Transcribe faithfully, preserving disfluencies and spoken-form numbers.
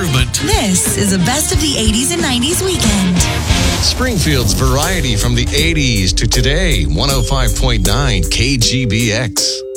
improvement. This is a best of the eighties and nineties weekend. Springfield's variety from the eighties to today. one oh five point nine K G B X.